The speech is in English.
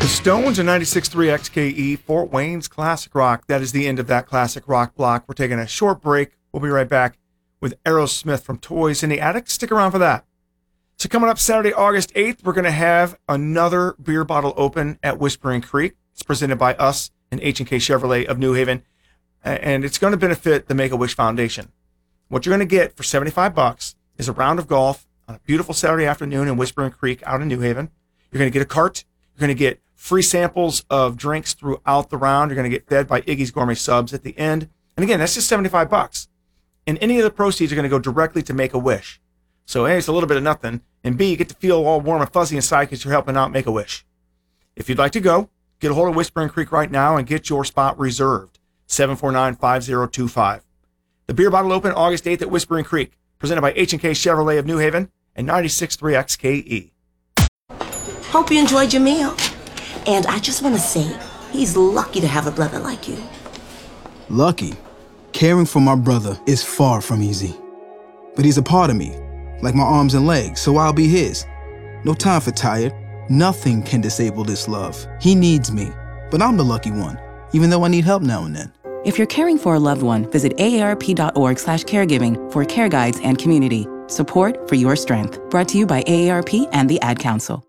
The Stones and 96.3 XKE, Fort Wayne's Classic Rock. That is the end of that classic rock block. We're taking a short break. We'll be right back with Aerosmith from Toys in the Attic. Stick around for that. So coming up Saturday, August 8th, we're going to have another beer bottle open at Whispering Creek. It's presented by us and H&K Chevrolet of New Haven, and it's going to benefit the Make-A-Wish Foundation. What you're going to get for $75 is a round of golf on a beautiful Saturday afternoon in Whispering Creek out in New Haven. You're going to get a cart. You're going to get free samples of drinks throughout the round. You're going to get fed by Iggy's Gourmet Subs at the end. And again, that's just $75. And any of the proceeds are going to go directly to Make-A-Wish. So A, it's a little bit of nothing, and B, you get to feel all warm and fuzzy inside because you're helping out Make-A-Wish. If you'd like to go, get a hold of Whispering Creek right now and get your spot reserved. 749-5025. The beer bottle open August 8th at Whispering Creek, presented by H&K Chevrolet of New Haven and 96.3 XKE. Hope you enjoyed your meal. And I just want to say, he's lucky to have a brother like you. Lucky? Caring for my brother is far from easy. But he's a part of me, like my arms and legs, so I'll be his. No time for tired. Nothing can disable this love. He needs me, but I'm the lucky one, even though I need help now and then. If you're caring for a loved one, visit aarp.org/caregiving for care guides and community. Support for your strength. Brought to you by AARP and the Ad Council.